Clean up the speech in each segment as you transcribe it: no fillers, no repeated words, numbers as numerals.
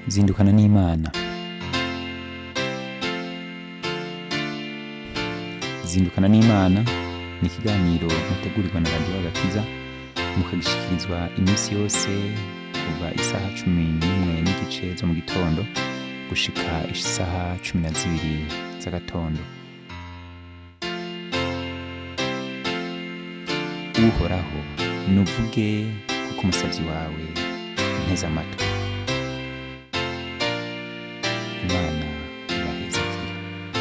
zindukana n'Imana. Zindukana n'Imana ni ikiganiro mutegurirwa na Radio Agakiza mukagishikirizwa iminsi yose kuva isaha 11:30 zo mu gitondo gushika isaha 12 z'agatondo. Uhoraho nuvuge kuko umusavyi wawe nteze amatwi. Imana ibahezagire.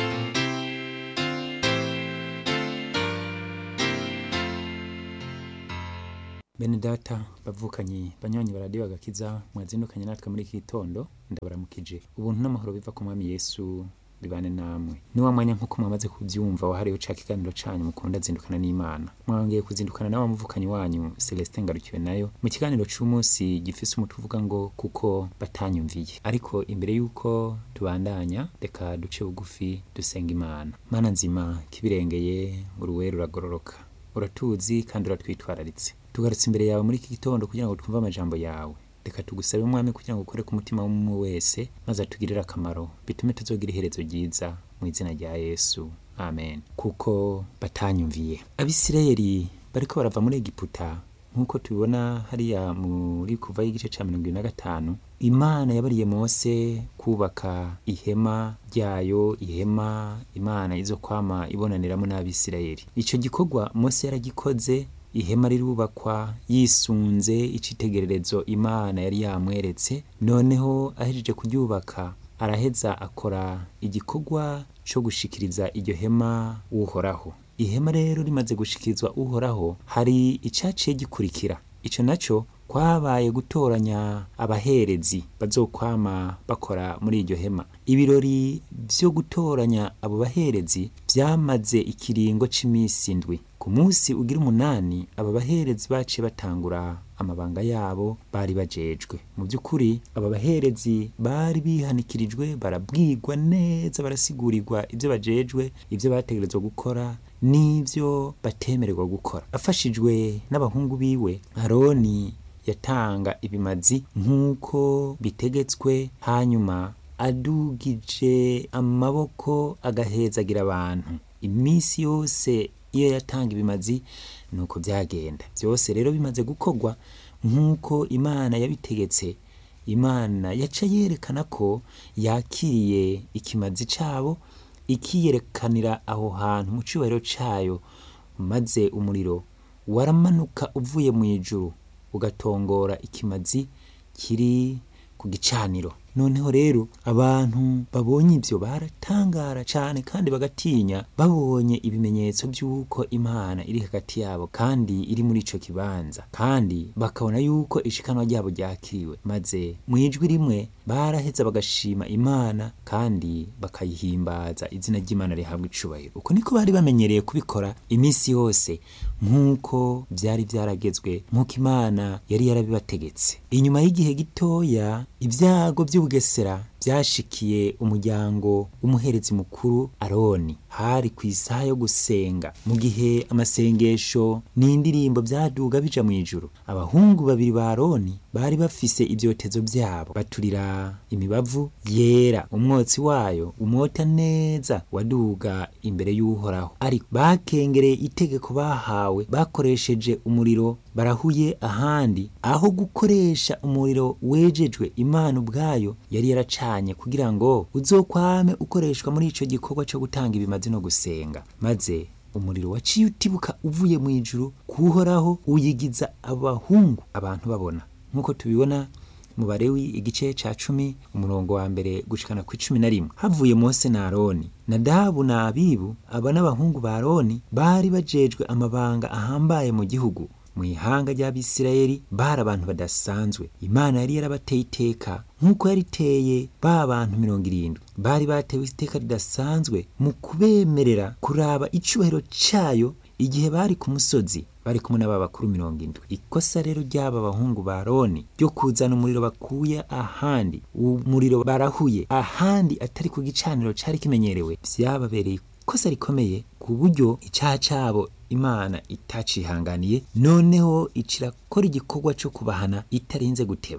Bene data bavukanyi banywanyi ba Radio Agakiza mwazindukanye natwe muri iki gitondo, ndabaramukije. Ubuntu n'amahoro biva ku Mwami Yesu bibane namwe. Ni wa mwanya nkuko mwamaze kuvyumva wahariwe ca kiganiro canyu mukunda zindukana n'Imana. Mwongeye kuzindukana nawe muvukanyi wanyu Celestin Ngarukiwe nayo mu kiganiro c'umunsi gifise umutwe uvuga ngo kuko batanyumviye. Ariko imbere yuko tubandanya reka duce bugufi dusenga Imana. Mana nzima kibirengeye uruwe ruragororoka. Uratuzi kandi uratwitwararitse. Tugarutse imbere yawe muri iki gitondo kugira ngo twumve amajambo yawe. Reka tugusabe Mwami kugira ngo ukore ku mutima w'umwe wese maze atugirire akamaro bitume tuzogira iherezo ryiza mu izina rya Yesu. Amen. Kuko batanyumviye. Abisirayeli bariko barava muri Egiputa nkuko tubibona hariya muri kuva y'igice ca 25. Imana yabariye Mose kubaka ihema ryayo, ihema Imana izo kwama ibonaniramo n'Abisirayeli. Ico gikorwa Mose yaragikoze. Ihema rirubakwa yisunze icitegererezo Imana yari yamweretse. Noneho ahejeje kuryubaka araheza akora igikorwa co gushikiriza iryo hema Uhoraho. Ihema rero rimaze gushikirizwa Uhoraho, hari icaciye gikurikira. Ico naco kwabaye gutoranya abaherezi bazokwama bakora muri iryo hema. Ibirori vyo gutoranya abo baherezi vyamaze ikiringo c'imisi 7. Ku munsi ugira 8 aba baherezi baciye batangura amabanga yabo bari bajejwe. Mu by'ukuri aba baherezi bari bihanikirijwe, barabwirwa neza, barasigurirwa ivyo bajejwe, ivyo bategerezwa gukora n'ivyo batemererwa gukora. Afashijwe n'abahungu biwe, Aroni yatanga ibimazi nk'uko bitegetswe, hanyuma adugije amaboko agahezagira abantu. Imisi yose iyo yatanga ibimazi nuko byagenda. Byose rero bimaze gukorwa nk'uko Imana yabitegetse. Imana yaca yerekana ko yakiriye ikimazi cabo, ikiyerekanira aho hantu mu cubahiro cayo, maze umuriro waramanuka uvuye mu ijuru ugatongora ikimazi kiri ku gicaniro. Noneho rero abantu babonye ivyo baratangara cane kandi bagatinya, babonye ibimenyetso by'uko Imana iri hagati yabo kandi iri muri ico kibanza, kandi bakabona yuko ishikanwa ryabo ryakiriwe. Maze mu ijwi rimwe baraheza bagashima Imana kandi bakayihimbaza izina ry'Imana rihabwa icubahiro. Uko niko bari bamenyereye kubikora imisi yose nk'uko vyari vyaragezwe, nk'uko Imana yari yarabibategetse. Inyuma y'igihe gitoya ibyago by'ubugesera byashikiye umuryango w'umuherezi mukuru Aroni. Hari ku isaha yo gusenga, mu gihe amasengesho n'indirimbo byaduga bija mu ijuru, abahungu babiri ba Aroni bari bafise ivyotezo byabo, baturira imibavu yera, umwotsi wayo umota neza waduga imbere y'Uhoraho. Ariko bakengereye itegeko bahawe, bakoresheje umuriro barahuye ahandi aho gukoresha umuriro wejejwe Imana ubwayo yari yaracanye kugira ngo uzokwame ukoreshwa muri ico gikorwa cyo gutanga ibimazi no gusenga. Maze umuriro waciye utibuka uvuye mu ijuru kuhoraho uyigiza abahungu, abantu babona. Nkuko tubibona mu Balewi igice ca 10 umurongo wa mbere gushikana ku 11. Havuye Mose na Aroni, Nadabu na Abibu, aba n'abahungu ba Aroni bari bajejwe amabanga ahambaye mu gihugu. Mu ihanga ry'Abisirayeli bari abantu badasanzwe. Imana yari yarabateye iteka nk'uko yariteye ba bantu 70. Bari batewe iteka ridasanzwe mu kubemerera kuraba icubahiro cayo igihe bari ku musozi, bari kumwe n'abakuru 70. Ikosa rero ry'aba bahungu ba Aroni ryo kuzana umuriro bakuye ahandi, umuriro barahuye ahandi atari ku gicaniro cari kimenyerewe, vyababereye ikosa rikomeye ku buryo icaha cabo Imana itacihanganiye. Noneho icirakora igikorwa cyo kubahana itarinze guteba.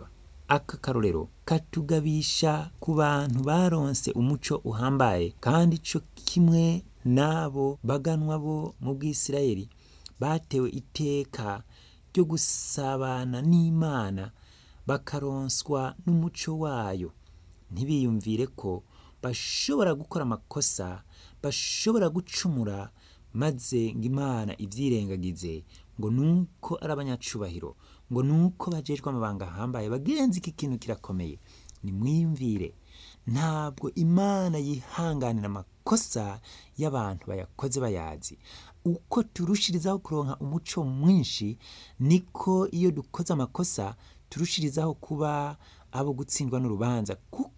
aka karorero katugabisha ku bantu baronse umuco uhambaye, kandi co kimwe n'abo baganwa bo mu Bwisirayeli batewe iteka ryo gusabana n'Imana bakaronswa n'umuco wayo. Ntibiyumvire ko bashobora gukora amakosa, bashobora gucumura maze ngo Imana ivyirengagize, ngo nuko ari abanyacubahiro, ngo nuko bajejwe amabanga ahambaye. Bagenzi, iki kintu kirakomeye. Nimwiyumvire, ntabwo Imana yihanganira amakosa y'abantu bayakoze bayazi. Uko turushirizaho kuronka umuco mwinshi, niko iyo dukoze amakosa turushirizaho kuba abo gutsindwa n'urubanza, kuko